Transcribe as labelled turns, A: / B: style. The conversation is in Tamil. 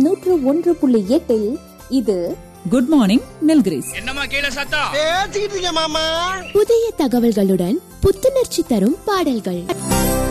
A: 101.8 இது
B: குட் மார்னிங் நில்கிரிஸ்.
C: என்னமா கீழ சத்தம்
D: பேசிக்கிட்டு இருக்கேன் மாமா.
A: புதிய தகவல்களுடன் புத்துணர்ச்சி தரும் பாடல்கள்.